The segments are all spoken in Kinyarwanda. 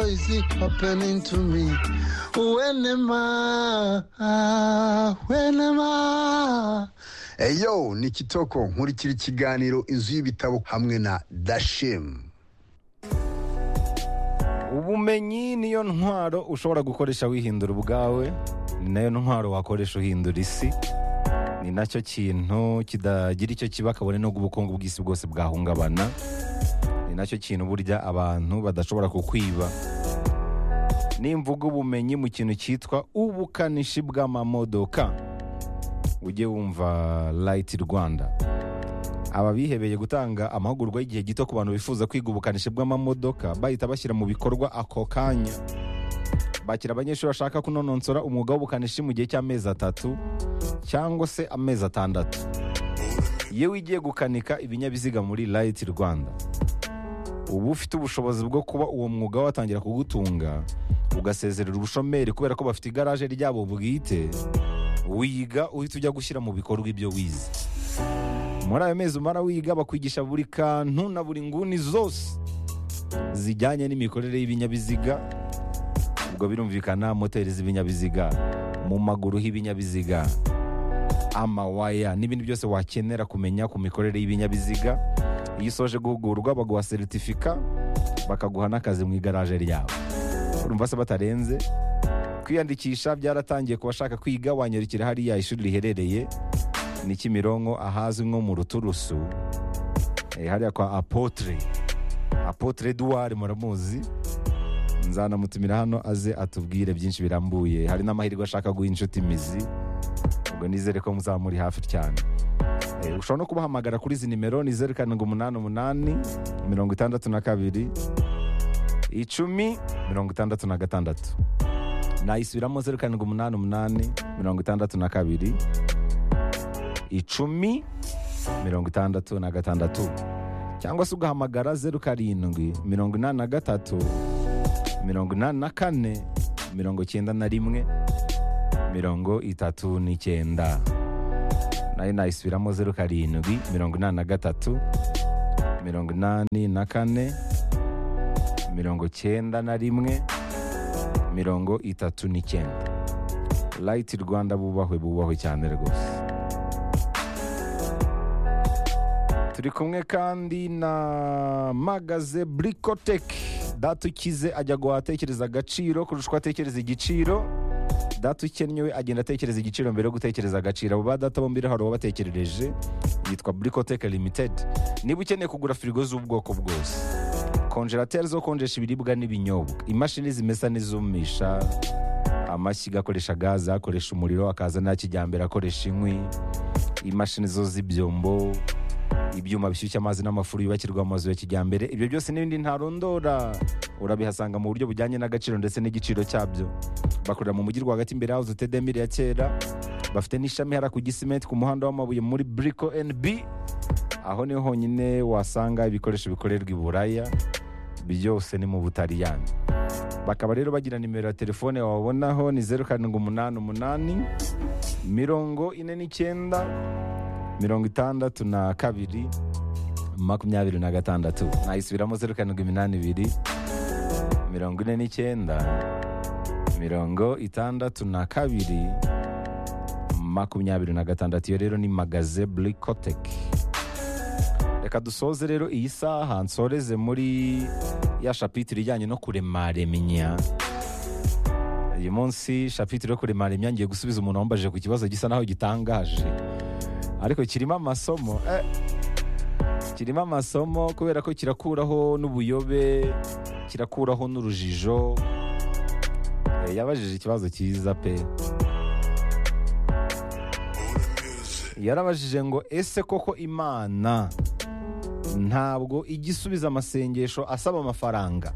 is it happening to me? When am I? Eyo, ni Kitoko nkurikira ikiganiro inzu y'ibitabo hamwe na Dashim. Ubumenyi niyo ntwaro ushobora gukoresha wihindura ubwawe, ni nayo ntwaro wakoresha uhindura isi. Ni nacyo kintu kidagira icyo kiba kabone no ubukungu bw'isi bwose bwahungabana. Ni nacyo kintu burya abantu badashobora kukwiba. Nimvuga ubumenyi mu kintu cyitwa ubukanishi bw'amamodoka, ujye wumva Light Rwanda. Aba bihebeye gutanga amahugurwa y'igihe gito ku bantu bifuza kwiga ubukanishi bw'amamodoka, bahita bashyira mu bikorwa ako kanya. Bakira abanyeshuri bashaka kunononsora umwuga w'ubukanishi mu gihe cy'amezi 3 cyangwa se amezi 6. Iyo wigiye gukanika ibinyabiziga muri Light Rwanda, ubu ufite ubushobozi bwo kuba uwo mwuga watangira kugutunga, ugasezerera ubushomeri kubera ko bafite igaraje ryabo bwite. Wiga uhita ujya gushyira mu bikorwa ibyo wize. Muri ayo mezi umara wiga bakwigisha buri kantu na buri nguni zose zijyanye n'imikorere y'ibinyabiziga. Ubwo birumvikana moteri z'ibinyabiziga, mu maguru y'ibinyabiziga, amawaya n'ibindi byose wakenera kumenya ku mikorere y'ibinyabiziga. Iyo usoje guhugurwa baguha seritifika, bakaguha n'akazi mu igaraje ryabo. Urumva se batarenze? Kwiyandikisha byaratangiye ku bashaka kwiga. Wanyarukira hariya ishuri riherereye ni Kimironko ahazwi nko mu Ruturusu, hariya kwa Apotre Edouard muramuzi. Nzanamutumira hano aze atubwire byinshi birambuye. Hari n'amahirwe ashaka guha inshuti imizi, ubwo nizere ko muzamuri hafi cyane. Ushobora no kubahamagara kuri izi nimero ni 0788 62 10 66. Nayisubiramo 0788 62 10 66, cyangwa se ugahamagara 07 83 84 91 39. Nayo nayisubiramo 07 83 84 91 39. Light Rwanda bubahwe cyane rwose. Turi kumwe kandi na magaze Bricotech. Datukize ajya guhatekereza agaciro kurushwa atekereza igiciro. Datukennyewe agenda atekereza igiciro mbere yo gutekereza agaciro. Abo badata bombira hari wabatekerereje, yitwa Bricotech Limited. Niba ukeneye kugura firigo z'ubwoko bwose, konjerateri zo konjesha ibiribwa n'ibinyobwa, imashini zimesa n'izumisha, amashyiga akoresha gaze, akoresha umuriro, akaza na kijyambere akoresha inkwi, imashini zo z'ibyombo, ibyuma bishyushya amazi n'amafuru yubakirwa amazu ya kijyambere. Ibyo byose n'ibindi ntarondora urabihasanga mu buryo bujyanye n'agaciro ndetse n'igiciro cyabyo. Bakorera mu mujyi rwagati imbere yaho Zutedemire ya kera. Bafite n'ishami hara ku Gisimenti ku muhanda w'amabuye muri Brico NB. Aho niho honyine wasanga ibikoresho bikorerwa i Buraya, byose ni mu Butaliyani. Bakaba rero bagira nimero ya telefone wabonaho ni 0788 49 62 26. Nayisubiramo 0782 49 62 26. Iyo rero ni magaze Bricotech. Reka dusoze rero iyi saha nsoreze muri ya chapitre ijyanye no kuremaremenya. Uyu munsi chapitre yo kuremaremenya ngiye gusubiza umuntu wambaje ku kibazo gisa naho gitangaje, ariko kirimo amasomo. Kirimo amasomo kubera ko kirakuraho n'ubuyobe, kirakuraho n'urujijo. Yabajije ikibazo cyiza pe. Yarabajije ngo ese koko Imana ntabwo igisubiza amasengesho asaba amafaranga?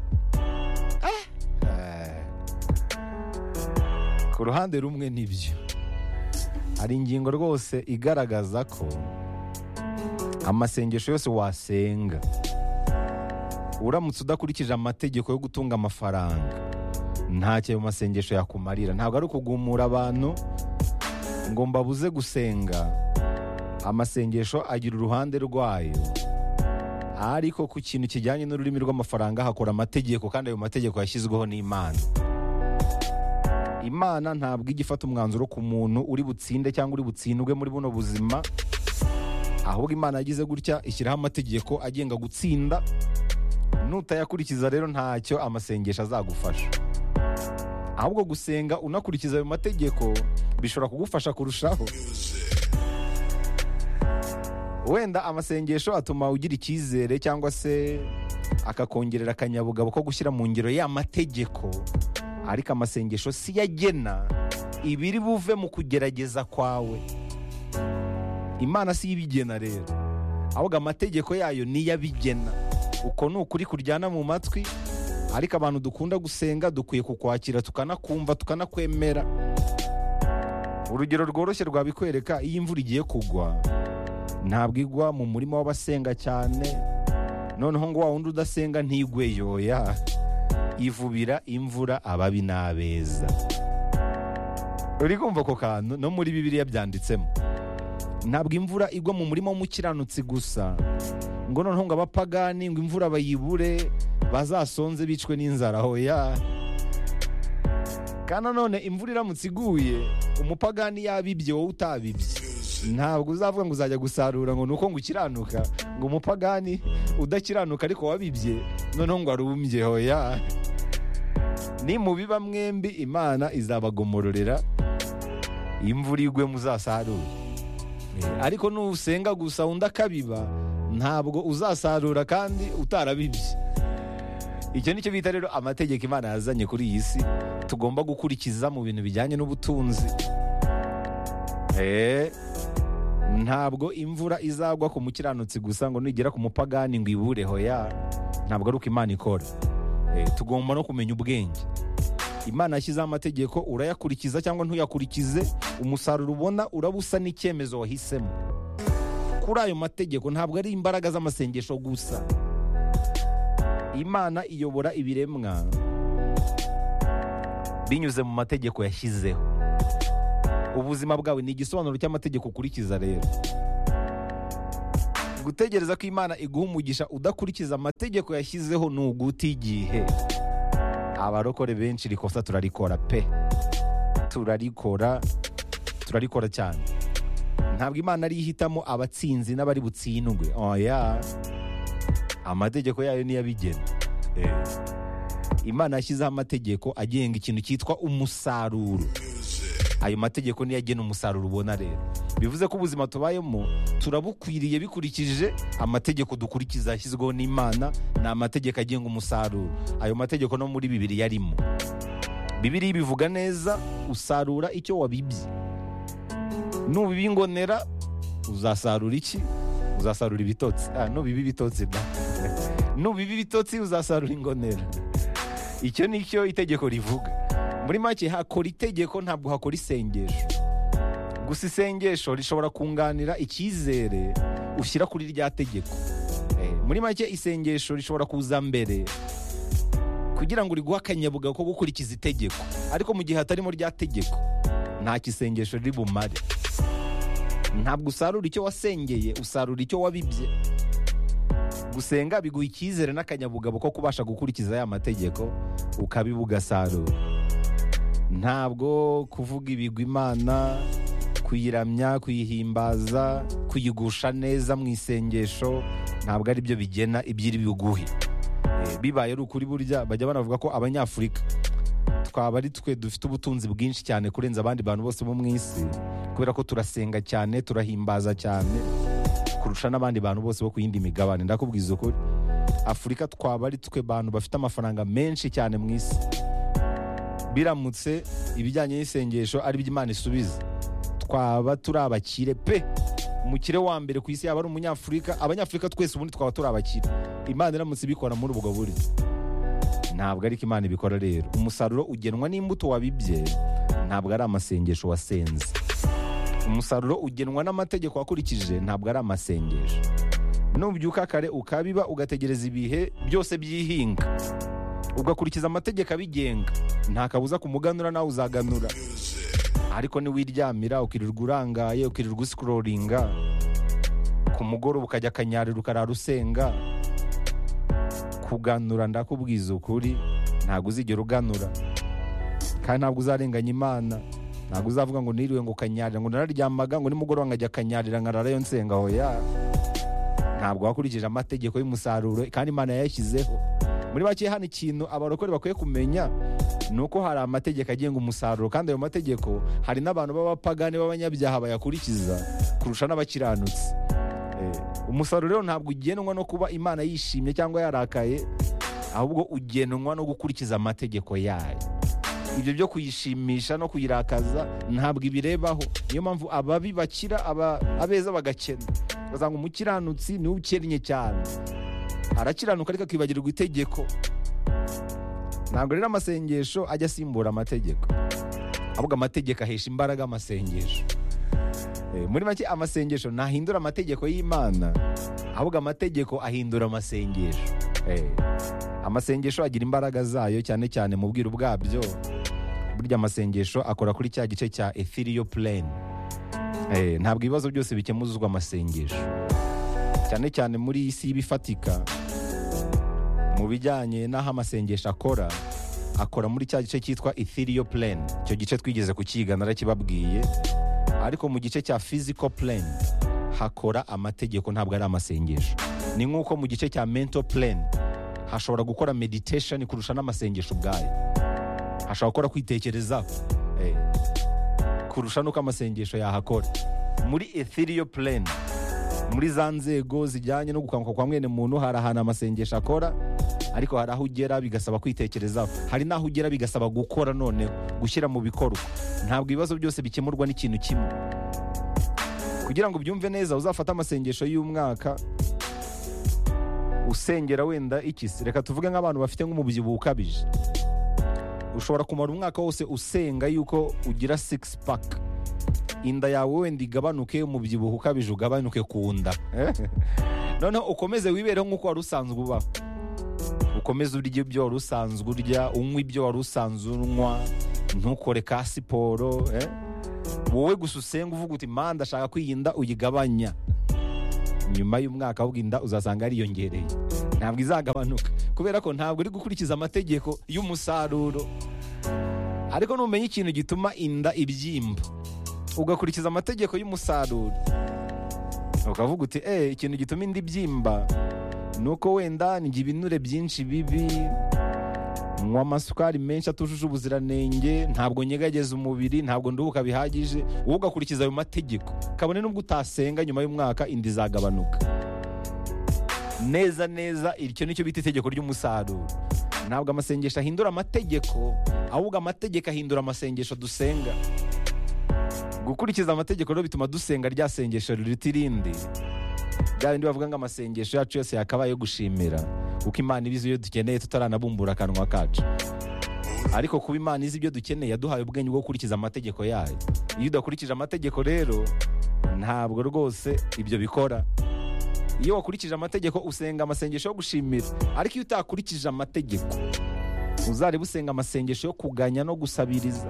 Ku ruhande rumwe nibyo, hari ingingo rwose igaragaza ko amasengesho yose wasenga uramutse udakurikije amategeko yo gutunga amafaranga, ntacyo ayo masengesho yakumarira. Ntabwo ari ukugumura abantu ngo mbabuze gusenga. Amasengesho agira uruhande rwayo, ariko ku kintu kijyanye n'ururimi rw'amafaranga hakora amategeko, kandi ayo mategeko yashyizweho n'Imana. Imana ntabwo ijya ifata umwanzuro ku muntu uri butsinde cyangwa uri butsindwe muri buno buzima, ahubwo Imana yagize gutya ishyiraho amategeko agenga gutsinda. Nutayakurikiza rero ntacyo amasengesho azagufasha, ahubwo gusenga unakurikiza ayo mategeko bishobora kugufasha kurushaho. Wenda amasengesho atuma ugira icyizere cyangwa se akakongerera akanyabugabo ko gushyira mu ngiro ya mategeko, ariko amasengesho si yagena ibiri buve mu kugerageza kwawe. Imana si ibigena rero, ahubwo amategeko yayo niyo abigena. Uko ni ukuri kuryana mu matwi, ariko abantu dukunda gusenga dukwiye kukwakira, tukanakumva, tukanakwemera. Urugero rworoshye rwabikwereka: iyo imvura igiye kugwa, ntabwo igwa mu murima w'abasenga cyane, noneho ngo wa wundi udasenga ntigwe yoya, ivubira imvura ababi n'abeza. Uri kumva ko kantu? No muri Bibiliya byanditsemo. Ntabwo imvura igwa mu murima w'umukiranutsi gusa, ngo noneho ngo abapagani ngo imvura bayibure bazasonze bicwe n'inzara, hoya. Kandi none imvura iramutse iguye, umupagani yabibye wowe utabibye, ntabwo uzavuga ngo uzajya gusarura ngo nuko ngo ukiranuka, ngo umupagani udakiranuka ariko wabibye noneho ngo arumbye, hoya. Ni mubiba mwembi Imana izabagomororera, imvura igwe muzasarura. Ariko nusenga gusa undi akabiba, ntabwo uzasarura kandi utarabibye. Icyo nicyo bita rero amategeko Imana yazanye kuri iyi si tugomba gukurikiza mu bintu bijyanye n'ubutunzi. Ntabwo imvura izagwa ku mukiranutsi gusa ngo nigera ku mupagani ngo ibure, hoya. Ntabwo ari uko Imana ikora. Tugomba no kumenya ubwenge. Imana yashyizeho amategeko, urayakurikiza cyangwa ntuyakurikize, umusaruro ubona urabusa n'icyemezo wahisemo. Kuri ayo mategeko ntabwo ari imbaraga z'amasengesho gusa. Imana iyobora ibiremwa binyuze mu mategeko yashyizeho. Ubuzima bwawe ni igisobanuro cy'amategeko ukurikiza rero. Gutegereza ko Imana iguha umugisha udakurikiza amategeko yashyizeho ni uguta igihe. Abarokore benshi rikosa turarikora pe. Turarikora cyane. Ntabwo Imana ari ihitamo abatsinzi n'abari butsindwe. Oya. Amategeko yayo niyo abigena. Imana yashyizeho amategeko agenga ikintu cyitwa umusaruro. Ayo mategeko niyo agena umusaruro ubona rero. Bivuze ko ubuzima tubayemo turabukwiriye bikurikije amategeko dukurikiza yashyizweho n'Imana, ni amategeko agenga umusaruro. Ayo mategeko no muri Bibiliya arimo. Bibiliya bivuga neza, usarura icyo wabibye. Nubibingonera uzasarura iki? Uzasarura ibitotsi. Nubibi ibitotsi da. Nubibi ibitotsi uzasarura ingonera. Icyo nicyo itegeko rivuga. Muri make hakora itegeko, ntabwo hakora isengesho. Gusa isengesho rishobora kunganira icyizere ushyira kuri rya tegeko. Muri make isengesho rishobora kuza mbere kugira ngo riguhe akanyabugabo ko gukurikiza itegeko, ariko mu gihe hatarimo rya tegeko nta kisengesho riri bumare. Ntabwo usarura icyo wasengeye, usarura icyo wabibye. Gusenga biguha icyizere n'akanyabugabo ko kubasha gukurikiza ya mategeko, ukabiba ugasarura. Ntabwo kuvuga ibigwi Imana, kuyiramya, kuyihimbaza, kuyigusha neza mu isengesho, ntabwo ari byo bigena ibyiri biguhe. Bibaye ari ukuri burya bajya banavuga ko Abanyafurika twaba ari twe dufite ubutunzi bwinshi cyane kurenza abandi bantu bose bo mu isi, kubera ko turasenga cyane, turahimbaza cyane kurusha n'abandi bantu bose bo ku yindi migabane. Ndakubwiza ukuri, Afurika twaba ari twe bantu bafite amafaranga menshi cyane mu isi. Biramutse ibijyanye n'isengesho ari byo Imana isubiza, twaba turi abakire pe. Umukire wa mbere ku isi yaba ari Umunyafurika. Abanyafurika twese ubundi twaba turi abakire. Imana iramutse ibikora muri ubwo buryo. Ntabwo ariko Imana ibikora rero. Umusaruro ugenwa n'imbuto wabibye, ntabwo ari amasengesho wasenze. Umusaruro ugenwa n'amategeko wakurikije, ntabwo ari amasengesho. Nubyuka kare ukabiba ugategereza ibihe byose byihinga, ugakurikiza amategeko abigenga, nta kabuza kumuganura nawe uzaganura. Ariko niwiryamira ukirirwa urangaye, ukirirwa usikororinga, ku mugoroba ukajya akanyarira ukarara usenga, kuganura ndakubwiza ukuri ntabwo uzigera uganura, kandi ntabwo uzarenganya Imana, ntabwo uzavuga ngo niriwe ngo kanyarira ngo nararyamaga ngo nimugoroba nkajya kanyarira nkararayo nsenga. Hoya, ntabwo wakurikije amategeko y'umusaruro kandi Imana yayashyizeho. Muri make hano ikintu abarokore bakwiye kumenya ni uko hari amategeko agenga umusaruro, kandi ayo mategeko hari n'abantu b'abapagani b'abanyabyaha bayakurikiza kurusha n'abakiranutsi. Umusaruro rero ntabwo ugenwa no kuba Imana yishimye cyangwa yarakaye, ahubwo ugenwa no gukurikiza amategeko yayo. Ibyo byo kuyishimisha no kuyirakaza ntabwo ibirebaho. Niyo mpamvu ababi bakira, abeza bagakena. Ugasanga umukiranutsi niwe ukennye cyane, arakiranuka ariko akibagirwa itegeko. Ntabwo rero amasengesho ajya asimbura amategeko, ahubwo amategeko ahesha imbaraga amasengesho. Muri make amasengesho ntahindura amategeko y'Imana, ahubwo amategeko ahindura amasengesho. Amasengesho agira imbaraga zayo, cyane cyane mu bwiru bwabyo. Burya amasengesho akora kuri cya gice cya ethereal plane. Ntabwo ibibazo byose bikemuzwa amasengesho, cyane cyane muri iyi si y'ibifatika. Mu bijyanye n'aho amasengesho akora muri cya gice cyitwa ethereal plane. Icyo gice twigeze kukiga narakibabwiye. Ariko mu gice cya physical plane hakora amategeko, ntabwo ari amasengesho. Ni nk'uko mu gice cya mental plane hashobora gukora meditation kurusha n'amasengesho ubwayo. Hashobora gukora kwitekerezaho kurusha n'uko amasengesho yahakora. Muri ethereal plane, muri za nzego zijyanye no gukanguka kwa mwene muntu, hari ahantu amasengesho akora, ariko hari aho ugera bigasaba kwitekerezaho, hari n'aho ugera bigasaba gukora, noneho gushyira mu bikorwa. Ntabwo ibibazo byose bikemurwa n'ikintu kimwe. Kugira ngo ubyumve neza, uzafate amasengesho y'umwaka usengera wenda ikisi, reka tuvuge nk'abantu bafite nk'umubyibuho ukabije. Ushobora kumara umwaka wose usenga yuko ugira 6 pack, inda yawe wenda igabanuke, umubyibuho ukabije ugabanuke ku nda. Noneho ukomeze wibereho nk'uko wari usanzwe ubaho, ukomeze urya ibyo wari usanzwe urya, unywa ibyo wari usanzwe unywa, ntukore ka siporo. Wowe gusa usenga uvuga uti Mana ndashaka ko iyi nda uyigabanya. Nyuma y'umwaka ahubwo inda uzasanga yariyongereye, ntabwo izagabanuka, kubera ko ntabwo uri gukurikiza amategeko y'umusaruro. Ariko numenye ikintu gituma inda ibyimba, ugakurikiza amategeko y'umusaruro, ukavuga uti ikintu gituma inda ibyimba nuko wenda njye ibinure byinshi bibi, nywa amasukari menshi atujuje ubuziranenge, ntabwo nyegageza umubiri, ntabwo nduhuka bihagije. Wowe ugakurikiza ayo mategeko, kabone nubwo utasenga nyuma y'umwaka inda izagabanuka neza neza. Icyo nicyo bita itegeko ry'umusaruro. Ntabwo amasengesho ahindura amategeko, ahubwo amategeko ahindura amasengesho dusenga. Gukurikiza amategeko rero bituma dusenga rya sengesho riruta irindi. Bya bindi bavuga ngo amasengesho yacu yose yakabaye gushimira, kuko Imana ibizi ibyo dukeneye tutaranabumbura akanwa kacu. Ariko kuba Imana izi ibyo dukeneye, yaduhaye ubwenge bwo gukurikiza amategeko yayo. Iyo udakurikije amategeko rero ntabwo rwose ibyo bikora. Iyo wakurikije amategeko usenga amasengesho yo gushimira, ariko iyo utakurikije amategeko uzareba usenga amasengesho yo kuganya no gusabiriza.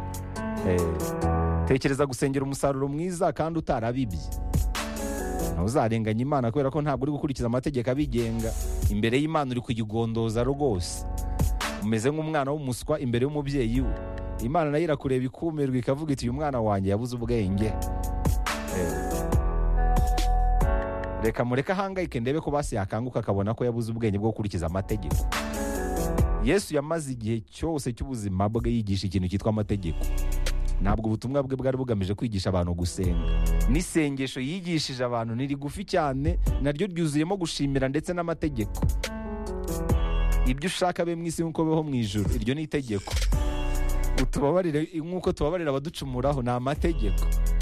Tekereza gusengera umusaruro mwiza kandi utarabibye. Ntuzarenganya Imana kubera ko ntabwo uri gukurikiza amategeko abigenga. Imbere y'Imana uri kuyigondoza rwose, umeze nk'umwana w'umuswa imbere y'umubyeyi we. Imana nayo irakureba ikumirwa ikavuga iti uyu mwana wanjye yabuze ubwenge. Reka mureke ahangayike ndebe ko basi yakanguka akabona ko yabuze ubwenge bwo gukurikiza amategeko. Yesu yamaze igihe cyose cy'ubuzima bwe yigisha ikintu cyitwa amategeko. Ntabwo ubutumwa bwe bwari bugamije kwigisha abantu gusenga. N'isengesho yigishije abantu ni rigufi cyane, naryo ryuzuyemo gushimira ndetse n'amategeko. Ibyo ushaka be mu isi nk'uko beho mu ijuru, iryo ni itegeko. Utubabarire nk'uko tubabarira abaducumuraho, ni amategeko.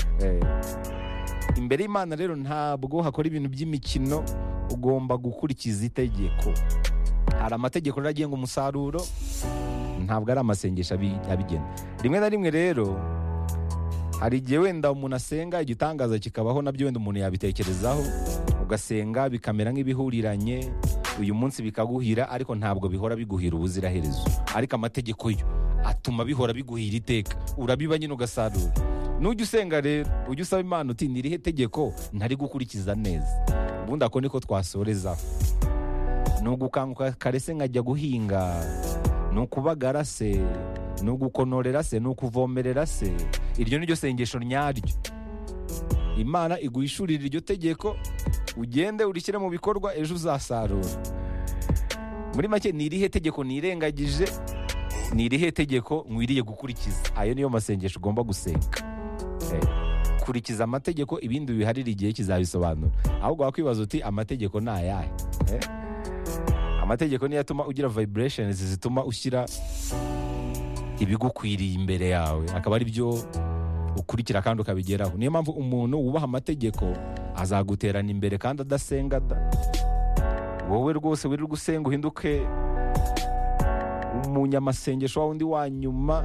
Imbere y'Imana rero ntabwo hakora ibintu by'imikino, ugomba gukurikiza itegeko. Hari amategeko agenga umusaruro, ntabwo ari amasengesho abigena. Rimwe na rimwe rero hari igihe wenda umuntu asenga igitangaza kikabaho, nabyo wenda umuntu yabitekerezaho, ugasenga bikamera nk'ibihuriranye, uyu munsi bikaguhira, ariko ntabwo bihora biguhira ubuziraherezo. Ariko amategeko yo atuma bihora biguhira iteka, urabiba nyine ugasarura. Nujya usenga rero ujya usaba Imana uti nirihe tegeko ntari gukurikiza neza. Ubundi ako niko twasorezaho. ni ugukanguka kare se nkajya guhinga, ni ukubagara se, ni ugukonorera se, ni ukuvomerera se. Iryo ni ryo sengesho nyaryo. Imana iguhishurira iryo tegeko, ugende urishyire mu bikorwa, ejo uzasarura. Muri make ni irihe tegeko nirengagije, ni irihe tegeko nkwiriye gukurikiza? Ayo niyo masengesho ugomba gusenga. Kurikiza amategeko, ibindi biharira igihe kizabisobanura. Ahubwo wakwibaza uti amategeko ni ayahe? Amategeko niyo atuma ugira vibrations zituma ushyira ibigukwiriye imbere yawe, akaba ari byo ukurikira kandi ukabigeraho. Niyo mpamvu umuntu wubaha amategeko azaguterana imbere kandi adasenga da. Wowe rwose wirirwa gusenga uhinduke umunyamasengesho wa undi wa nyuma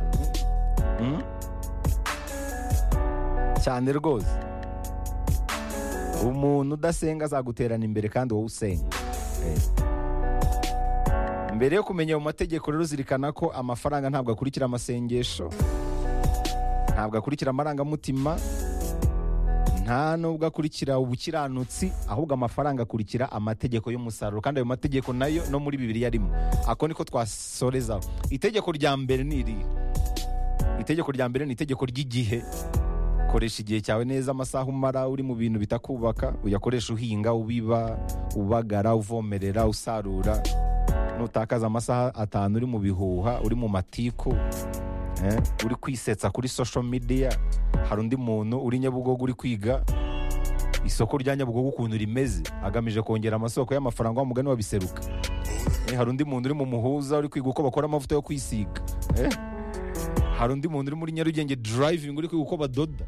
cyane rwose. Umuntu udasenga azaguterana imbere kandi wowe usenga. Mbere yo kumenya mu mategeko rero zirikana ko amafaranga ntabwo akurikira amasengesho, ntabwo akurikira amarangamutima, nta nubwo akurikira ubukiranutsi, ahubwo amafaranga akurikira amategeko y'umusaruro, kandi ayo mategeko nayo no muri Bibiliya arimo. Ako niko twasorezaho. Itegeko rya mbere ni iri. Itegeko rya mbere ni itegeko ry'igihe. Koresha igihe cyawe neza, amasaha umara uri mu bintu bitakubaka uyakoresha uhinga, ubiba, ubagara, uvomerera, usarura. Nutakaza amasaha 5 uri mu bihuha, uri mu matiku, uri kwisetsa kuri social media. Hari undi muntu uri Nyabugogo uri kwiga isoko rya Nyabugogo ukuntu rimeze, agamije kongera amasoko y'amafaranga w'umugani wabiseruka. Hari undi muntu uri mu Muhuza uri kwiga uko bakora amavuta yo kwisiga. Hari undi muntu uri muri Nyarugenge driving uri kwiga uko badoda.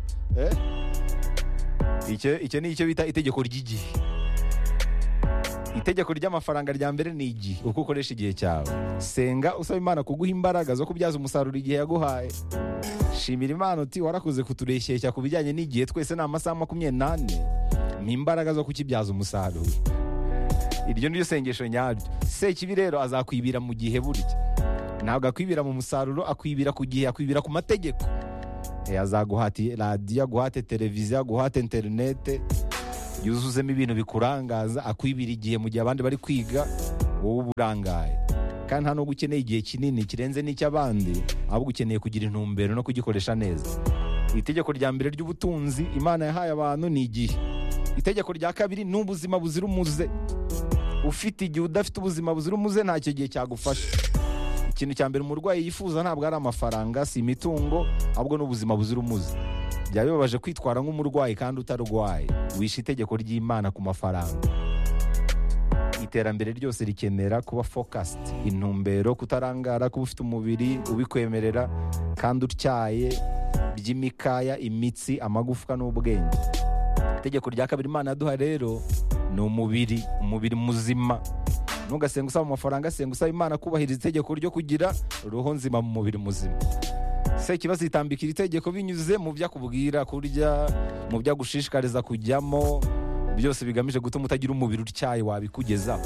Icyo ni icyo bita itegeko ry'igihe. Itegeko ry'amafaranga rya mbere ni igihe, uko ukoresha igihe cyawe. Senga usaba Imana kuguha imbaraga zo kubyaza umusaruro igihe yaguhaye. Shimira Imana uti warakoze kutureshyeshya ku bijyanye n'igihe, twese ni amasaha 24, ni imbaraga zo kukibyaza umusaruro. Iryo niryo sengesho nyaryo. Sekibi rero azakwibira mu gihe burya. Ntabwo akwibira mu musaruro, akwibira ku gihe, akwibira ku mategeko. Azaguhati radio, aguhate televiziyo, aguhate internet, yuzuzemo ibintu bikurangaza, akwibira igihe mu gihe abandi bari kwiga, wowe uburangaye. Kandi nta nubwo ukeneye igihe kinini kirenze n'icy'abandi, ahubwo ukeneye kugira intumbero no kugikoresha neza. Itegeko rya mbere ry'ubutunzi Imana yahaye abantu ni igihe. Itegeko rya kabiri ni ubuzima buzira umuze. Ufite igihe, udafite ubuzima buzira umuze, ntacyo gihe cyagufasha. Ikintu cya mbere umurwayi yifuza ntabwo ari amafaranga, si imitungo, ahubwo n'ubuzima buzira umuze. Byaba bibabaje kwitwara nk'umurwayi kandi utarwaye. Wishe itegeko ry'Imana ku mafaranga. Iterambere ryose rikenera kuba focused, intumbero, kutarangara, kuba ufite umubiri ubikwemerera kandi utyaye, by'imikaya, imitsi, amagufwa n'ubwenge. Itegeko rya kabiri Imana yaduha rero ni umubiri muzima. Ntugasenga usaba amafaranga, senga usaba Imana kubahiriza itegeko ryo kugira roho nzima mu mubiri muzima. Sekibazo itambikira itegeko binyuze mu byakubwira kurya, mu byagushishikariza kujyamo, byose bigamije gutuma utagira umubiri utyaye wabikugezaho.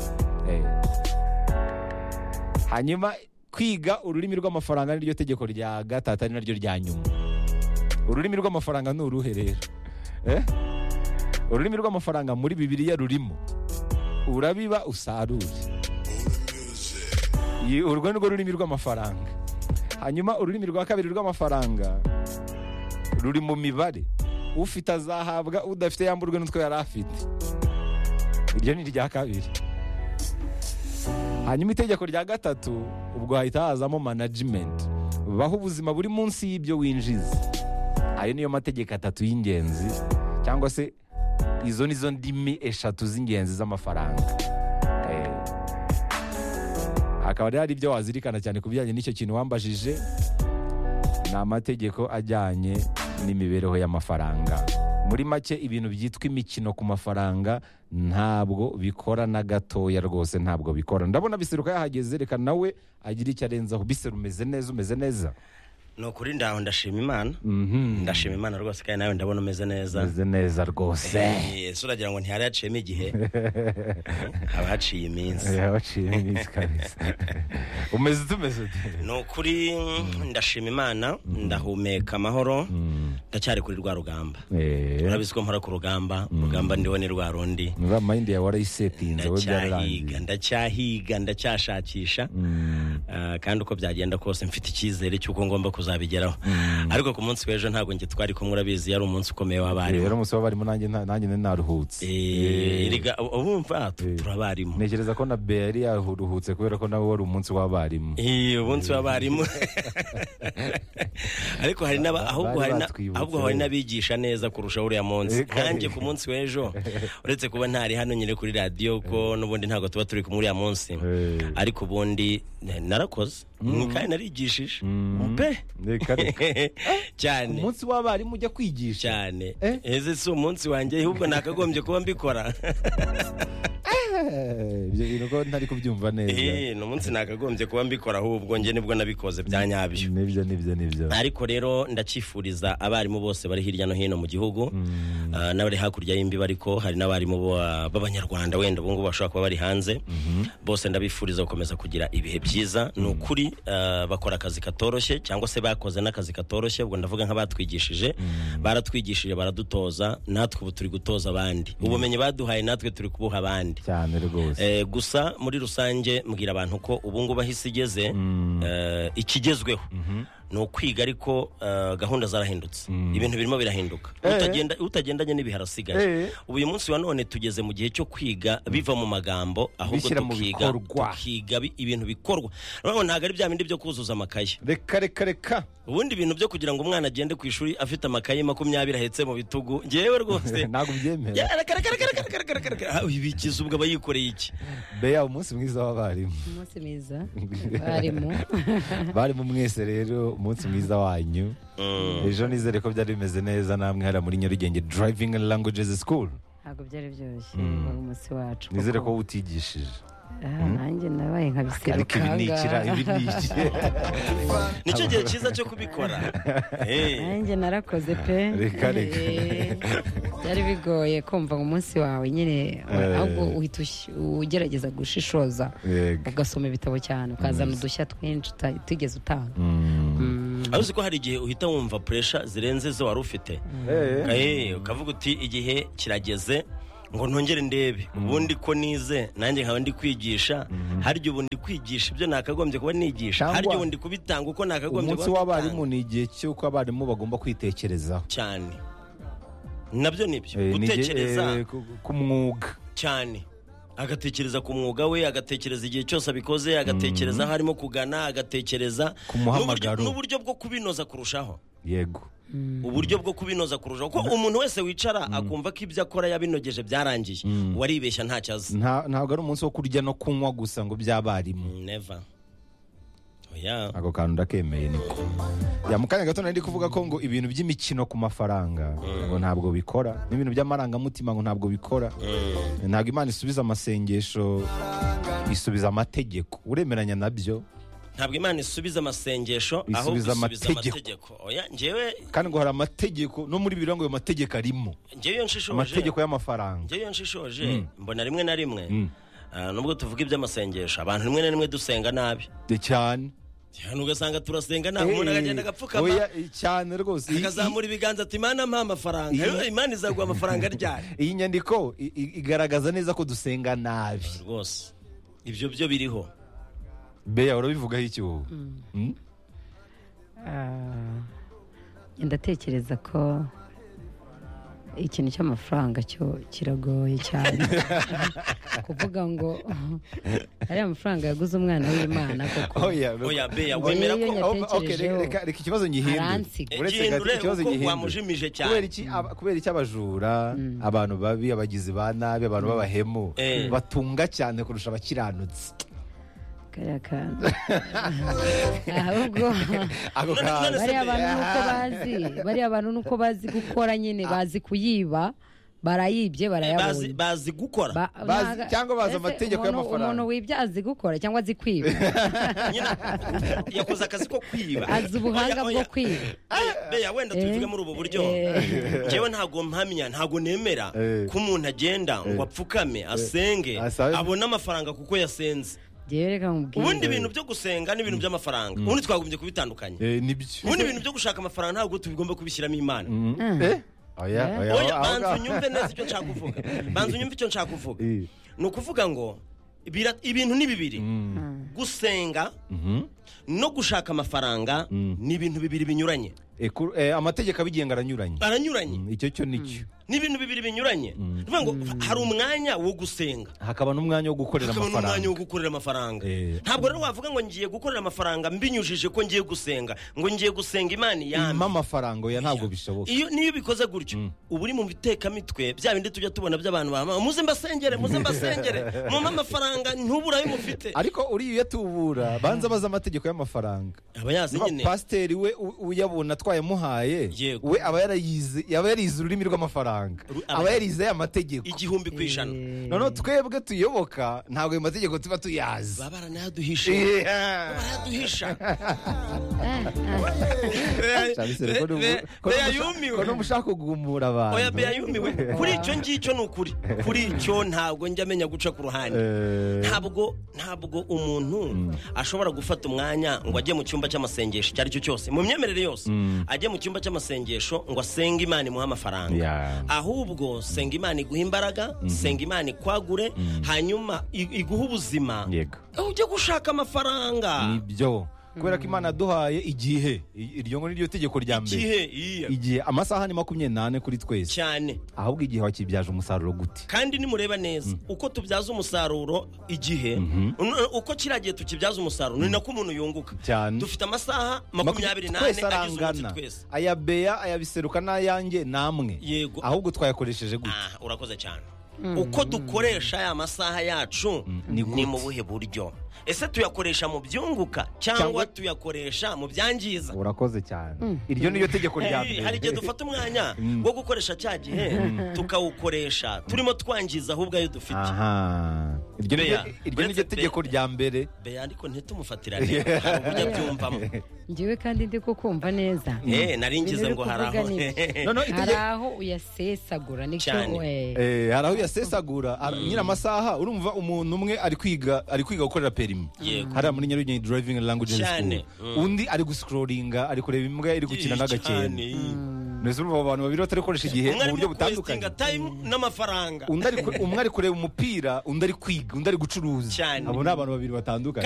Hanyuma kwiga ururimi rw'amafaranga niryo tegeko rya gatatu, ari naryo rya nyuma. Ururimi rw'amafaranga ni uruhe rero? Ururimi rw'amafaranga muri Bibiliya rurimo. Urabiba usarure. Urwo ni rwo rurimi rw'amafaranga. Hanyuma ururimi rwa kabiri rw'amafaranga ruri mu mibare. Ufite azahabwa, udafite yamburwe n'utwo yari afite. Iryo ni irya kabiri. Hanyuma itegeko rya gatatu, ubwo hahita hazamo management. Baho ubuzima buri munsi y'ibyo winjiza. Ayo niyo mategeko 3 y'ingenzi, cyangwa se izo nizo ndimi 3 z'ingenzi z'amafaranga. Akaba ari ibyo wazirikana cyane ku bijyanye n'icyo kintu wambajije, ni amategeko ajyanye n'imibereho y'amafaranga. Muri make ibintu byitwa imikino ku mafaranga ntabwo bikora na gatoya rwose, ntabwo bikora. Ndabona Biseruka yahageze, reka nawe agira icyo arenzaho. Biseru umeze neza? No kuri ndaho ndashima Imana. Ndashima Imana rwose, kandi nawe ndabona umeze neza. Umeze neza rwose. Yesu uragira ngo ntihari haciyemo igihe. Abaciye iminsi. Abaciye iminsi kabisa. Umeze ute? No kuri ndashima Imana, ndahumeka amahoro. ndacyari kuri rwa rugamba urabizi ko mpora ku rugamba ndiho ni rwa rundi niba mind yawe warayisetinze wowe byararangiye ndacyahiga ndacyashakisha kandi uko byagenda kose mfite icyizere cy'uko ngomba kuzabigeraho ariko ku munsi w'ejo ntabwo nge twari kumwe urabizi yari umunsi ukomeye w'abarimu rero umunsi w'abarimu nanjye naruhutse ubumva turabarimu ntekereza ko na Bea yari yaruhutse kubera ko nawe wari umunsi w'abarimu umunsi w'abarimu ariko hari ahubwo hari n'abigisha neza kurusha uriya munsi nanjye ku munsi w'ejo uretse kuba ntari hano nyine kuri radiyo ko n'ubundi ntabwo tuba turi kumwe uriya munsi ariko ubundi narakoze kandi narigishije cyane umunsi w'abarimu ujya kwigisha cyane ese si umunsi wanjye ahubwo nakagombye kuba mbikora ibyo bintu ko ntari kubyumva neza ni umunsi nakagombye kuba mbikora ahubwo njye nibwo nabikoze bya nyabyo nibyo ariko rero ndacyifuriza abarimu bose bari hirya no hino mu gihugu n'abari hakurya y'imbibi ariko hari n'abarimu b'abanyarwanda wenda ubu ngubu bashobora kuba bari hanze bose ndabifuriza gukomeza kugira ibihe byiza ni ukuri bakora akazi katoroshye cyangwa se bakoze n'akazi katoroshye ubwo ndavuga nk'abatwigishije baratwigishije baradutoza natwe ubu turi gutoza abandi ubumenyi baduhaye natwe turi kubuha abandi cyane rwose gusa muri rusange mbwira abantu ko ubu ngubu ahise igeze ikigezweho ni ukwiga ariko gahunda zarahindutse ibintu birimo birahinduka utagendanye n'ibihe arasigaye ubu uyu munsi wa none tugeze mu gihe cyo kwiga biva mu magambo ahubwo tukiga ibintu bikorwa ntabwo ari bya bindi byo kuzuza amakaye reka ubundi ibintu byo kugira ngo umwana agende ku ishuri afite amakaye 20 ahetse mu bitugu ngewe rwose ntabwo byemera ibikiza ubwo abayikoreye iki Bea umunsi mwiza w'abarimu umunsi mwiza barimu mwese rero umunsi mwiza wanyu ejo nizere ko byari bimeze neza namwe hariya muri Nyarugenge Driving and Languages School ntabwo byari byoroshye umunsi wacu nizere ko utigishije nanjye nabaye nkabiserukanga nicyo gihe cyiza cyo kubikora nanjye narakoze pe byari bigoye kumva umunsi wawe nyine ahubwo uhita ugerageza gushishoza ugasoma ibitabo cyane ukazana udushya twinshi tugeze utanga aruzi ko hari igihe uhita wumva pressure zirenze zo wari ufite ukavuga uti igihe kirageze ngo ntongere ndebe ubundi ko nize nanjye nkaba ndi kwigisha harya ubundi kwigisha ibyo nakagombye kuba nigisha harya ubundi kubitanga uko nakagombye kuba umunsi w'abarimu ni igihe cy'uko abarimu bagomba kwitekerezaho cyane nabyo nibyo gutekereza ku mwuga cyane agatekereza ku mwuga we agatekereza igihe cyose abikoze agatekereza aho arimo kugana agatekereza ku muhamagaro n'uburyo bwo kubinoza kurushaho yego uburyo bwo kubinoza kurushaho ko umuntu wese wicara akumva ko ibyo akora yabinogeje byarangiye waribeshya ntacyo azi ntabwo ari umunsi wo kurya no kunywa gusa ngo by'abarimu never ako kantu ndakemeye niko mu kanya gato nari kuvuga ko ngo ibintu by'imikino ku mafaranga ngo ntabwo bikora n'ibintu by'amarangamutima ngo ntabwo bikora ntabwo Imana isubiza amasengesho isubiza amategeko uremeranya nabyo ntabwo Imana isubiza amasengesho ahubwo isubiza amategeko njyewe kandi ngo hari amategeko no muri biro ngo ayo mategeko arimo njyewe nshishoje amategeko y'amafaranga njyewe nshishoje mbona rimwe na rimwe nubwo tuvuga iby'amasengesho abantu rimwe na rimwe dusenga nabi cyane ugasanga turasenga nabi umuntu akagenda agapfukama cyane rwose akazamura ibiganza ati Imana mpa amafaranga Imana izaguha amafaranga ryari iyi nyandiko igaragaza neza ko dusenga nabi rwose ibyo byo biriho Bea urabivugaho iki wowe ndatekereza ko ikintu cy'amafaranga cyo kiragoye cyane kuvuga ngo ari amafaranga yaguze umwana w'Imana koko oya Bea wemera ko reka ikibazo ngihindure uretse ikibazo wamujimije cyane kubera iki abajura abantu babi abagizi ba nabi abantu b'abahemu batunga cyane kurusha abakiranutsi ahubwo bariya abantu nuko bazi gukora nyine bazi kuyiba barayibye barayabonye bazi gukora cyangwa bazi amategeko y'amafaranga umuntu wibye azi gukora cyangwa azi kwiba yakoze akazi ko kwiba azi ubuhanga bwo kwiba Bea wenda tubivuge muri ubu buryo njyewe ntago mpamya ntago nemera ko umuntu agenda ngo apfukame asenge abone amafaranga kuko yasenze ubundi ibintu byo gusenga n'ibintu by'amafaranga ubundi twagombye kubitandukanya nibyo ubundi ibintu byo gushaka amafaranga ntabwo tubigomba kubishyiramo imana oya banza unyumve neza icyo nshaka kuvuga banza unyumve icyo nshaka kuvuga ni ukuvuga ngo ibintu ni bibiri gusenga no gushaka amafaranga ni ibintu bibiri binyuranye amategeko abigenga aranyuranye icyo cyo nicyo ni ibintu bibiri binyuranye bivuga ngo hari umwanya wo gusenga hakaba n'umwanya wo gukorera amafaranga ntabwo rero wavuga ngo ngiye gukorera amafaranga mbinyujije ko ngiye gusenga ngo ngiye gusenga imana yamye amafaranga oya ntabwo bishoboka niyo bikoze gutyo ubu uri mu bitekamitwe bya bindi tujya tubona by'abantu bama muze mbasengere mu amafaranga ntuburayo mufite ariko uri yatubura banza baza amategeko y'amafaranga abayazi nyine pasiteri we uyabona twayamuhaye we aba yarize ururimi rw'amafaranga aba yarizeye amategeko 100%. noneho twebwe tuyoboka ntabwo ayo mategeko tuba tuyazi baba baranayaduhisha ko n'umushaka kugumura abantu oya beya yumiwe kuri icyo ngicyo ni ukuri kuri icyo ntabwo njya amenya guca ku ruhande ntabwo umuntu ashobora gufata umwanya ngo ajye mu cyumba cy'amasengesho icyo ari cyo cyose mu myemerere yose ajye mu cyumba cy'amasengesho ngo asenge imana imuhe amafaranga ahubwo senga imana iguha imbaraga senga imana ikwagure hanyuma iguha ubuzima ujye gushaka amafaranga nibyo kubera ko imana yaduhaye igihe iryo ngo niryo tegeko rya mbere igihe amasaha ni 24 kuri twese cyane ahubwo igihe wakibyaje umusaruro gute kandi nimureba neza uko tubyaza umusaruro igihe uko kiragiye tukibyaza umusaruro ni nako umuntu yunguka dufite amasaha 28 agize umunsi twese aya beya aya biseruka n'ayanjye namwe ahubwo twayakoresheje gute urakoze cyane uko dukoresha aya masaha yacu ni mu buhe buryo ese tuyakoresha mu byunguka cyangwa tuyakoresha mu byangiza urakoze cyane iryo niyo tegeko rya mbere hari igihe dufata umwanya wo gukoresha cya gihe tukawukoresha turimo twangiza ahubwo ayo dufite iryo niyo tegeko rya mbere beya ariko ntitumufatirane hari uburyo byumvamo njyewe kandi ndi kukumva neza naringize ngo hari aho uyasesagura hari aho uyasesagura nyine amasaha urumva umuntu umwe ari kwiga gukorera perimi hariya muri Nyarugenge driving language school undi ari guscrollinga ari kureba imbwa iri gukina n'agakende neza urumva abantu babiri batari gukoresha igihe mu buryo butandukanye n'amafaranga umwe ari kureba umupira undi ari kwiga undi ari gucuruza abo ni abantu babiri batandukanye